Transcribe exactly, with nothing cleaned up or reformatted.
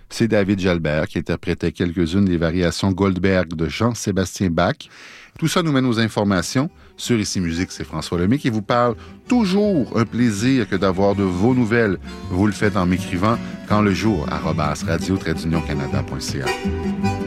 c'est David Jalbert qui interprétait quelques-unes des variations Goldberg de Jean-Sébastien Bach. Tout ça nous mène aux informations. Sur Ici Musique, c'est François Lemay qui vous parle. Toujours un plaisir que d'avoir de vos nouvelles. Vous le faites en m'écrivant quand le jour arobase radio trait d'union canada point c a.